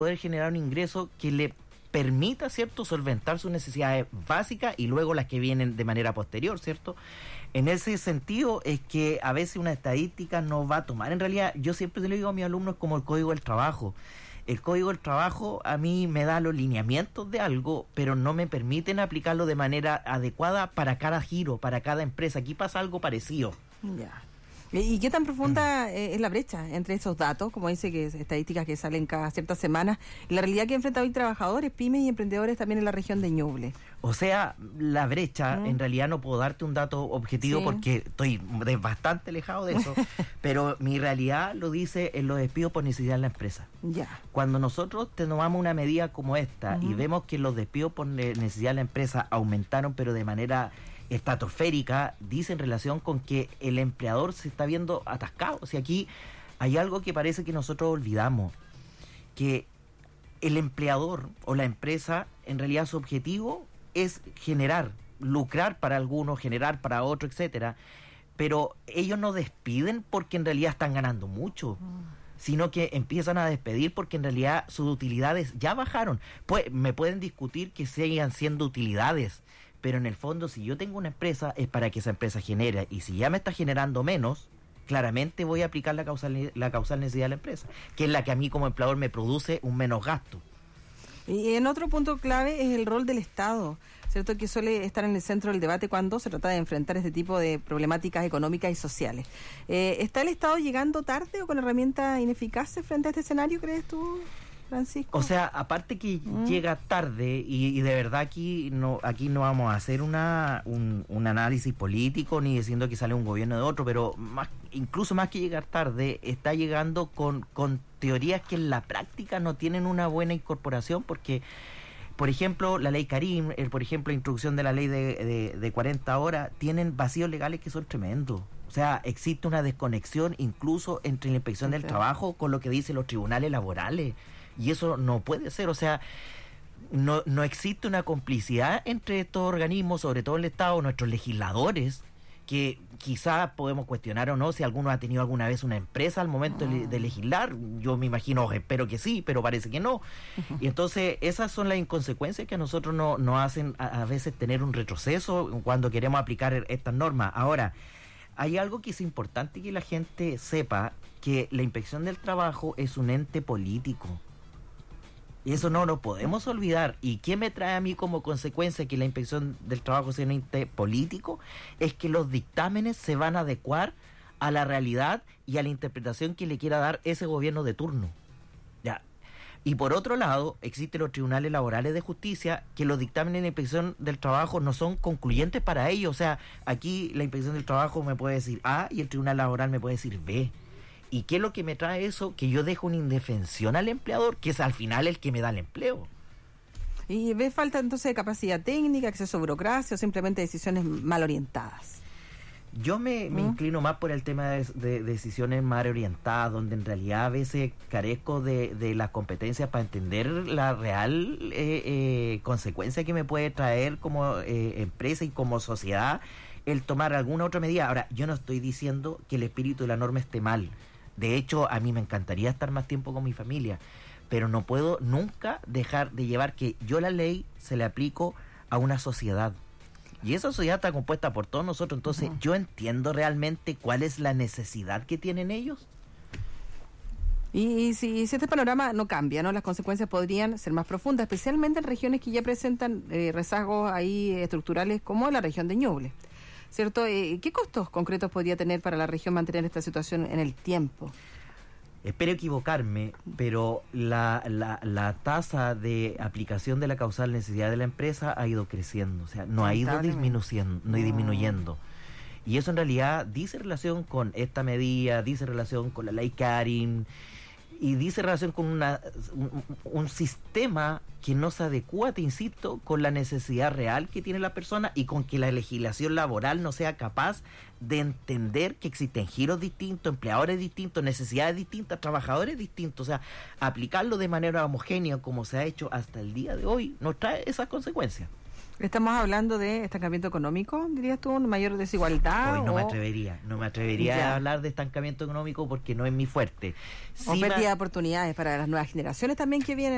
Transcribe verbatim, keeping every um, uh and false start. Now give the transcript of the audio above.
poder generar un ingreso que le permita, ¿cierto?, solventar sus necesidades básicas y luego las que vienen de manera posterior, ¿cierto? En ese sentido es que a veces una estadística no va a tomar. En realidad, yo siempre se lo digo a mis alumnos como el código del trabajo. El código del trabajo a mí me da los lineamientos de algo, pero no me permiten aplicarlo de manera adecuada para cada giro, para cada empresa. Aquí pasa algo parecido. Ya. ¿Y qué tan profunda mm. es la brecha entre esos datos, como dice que estadísticas que salen cada ciertas semanas, y la realidad que enfrentan hoy trabajadores, pymes y emprendedores también en la región de Ñuble? O sea, la brecha, mm. en realidad no puedo darte un dato objetivo sí. porque estoy bastante alejado de eso, pero mi realidad lo dice en los despidos por necesidad de la empresa. Ya. Cuando nosotros tomamos una medida como esta uh-huh. y vemos que los despidos por necesidad de la empresa aumentaron, pero de manera estratosférica, dice en relación con que el empleador se está viendo atascado. O sea, aquí hay algo que parece que nosotros olvidamos, que el empleador o la empresa, en realidad su objetivo es generar, lucrar para algunos, generar para otros, etcétera, pero ellos no despiden porque en realidad están ganando mucho, mm. sino que empiezan a despedir porque en realidad sus utilidades ya bajaron. Pues me pueden discutir que sigan siendo utilidades, pero en el fondo, si yo tengo una empresa, es para que esa empresa genere, y si ya me está generando menos, claramente voy a aplicar la causal, la causal necesidad de la empresa, que es la que a mí como empleador me produce un menos gasto. Y en otro punto clave es el rol del Estado, ¿cierto?, que suele estar en el centro del debate cuando se trata de enfrentar este tipo de problemáticas económicas y sociales. Eh, ¿Está el Estado llegando tarde o con herramientas ineficaces frente a este escenario, crees tú, Francisco? O sea, aparte que mm. llega tarde y, y de verdad aquí no aquí no vamos a hacer una un, un análisis político ni diciendo que sale un gobierno de otro, pero más, incluso más que llegar tarde, está llegando con, con teorías que en la práctica no tienen una buena incorporación, porque, por ejemplo, la ley Karim, el, por ejemplo, la introducción de la ley de, de, de cuarenta horas, tienen vacíos legales que son tremendos. O sea, existe una desconexión incluso entre la inspección okay. del trabajo con lo que dicen los tribunales laborales. Y eso no puede ser, o sea, no, no existe una complicidad entre estos organismos, sobre todo el Estado, nuestros legisladores, que quizás podemos cuestionar o no si alguno ha tenido alguna vez una empresa al momento de, de legislar. Yo me imagino, espero que sí, pero parece que no. Uh-huh. Y entonces esas son las inconsecuencias que a nosotros nos no hacen a, a veces tener un retroceso cuando queremos aplicar estas normas. Ahora, hay algo que es importante que la gente sepa, que la inspección del trabajo es un ente político. Y eso no lo podemos olvidar. ¿Y qué me trae a mí como consecuencia que la inspección del trabajo sea un ente político? Es que los dictámenes se van a adecuar a la realidad y a la interpretación que le quiera dar ese gobierno de turno. Ya. Y por otro lado, existen los tribunales laborales de justicia, que los dictámenes de la inspección del trabajo no son concluyentes para ellos. O sea, aquí la inspección del trabajo me puede decir A y el tribunal laboral me puede decir B. ¿Y qué es lo que me trae eso? Que yo dejo una indefensión al empleador, que es al final el que me da el empleo. ¿Y ves falta entonces de capacidad técnica, acceso a burocracia o simplemente decisiones mal orientadas? Yo me, me ¿Mm? inclino más por el tema de, de decisiones mal orientadas, donde en realidad a veces carezco de, de las competencias para entender la real eh, eh, consecuencia que me puede traer como eh, empresa y como sociedad el tomar alguna otra medida. Ahora, yo no estoy diciendo que el espíritu de la norma esté mal. De hecho, a mí me encantaría estar más tiempo con mi familia, pero no puedo nunca dejar de llevar que yo la ley se le aplico a una sociedad. Y esa sociedad está compuesta por todos nosotros, entonces uh-huh. yo entiendo realmente cuál es la necesidad que tienen ellos. Y, y si, si este panorama no cambia, ¿no?, las consecuencias podrían ser más profundas, especialmente en regiones que ya presentan eh, rezagos ahí estructurales como la región de Ñuble, ¿cierto? Eh, ¿Qué costos concretos podría tener para la región mantener esta situación en el tiempo? Espero equivocarme, pero la, la, la tasa de aplicación de la causal necesidad de la empresa ha ido creciendo, o sea, no ha ido disminuyendo, no. disminuyendo. Y eso en realidad dice relación con esta medida, dice relación con la ley Karim, y dice relación con una, un, un sistema que no se adecua, te insisto, con la necesidad real que tiene la persona y con que la legislación laboral no sea capaz de entender que existen giros distintos, empleadores distintos, necesidades distintas, trabajadores distintos. O sea, aplicarlo de manera homogénea como se ha hecho hasta el día de hoy nos trae esas consecuencias. ¿Estamos hablando de estancamiento económico, dirías tú, mayor desigualdad? Hoy no o... me atrevería, no me atrevería ya. a hablar de estancamiento económico porque no es mi fuerte. O sí pérdida me... de oportunidades para las nuevas generaciones también que vienen.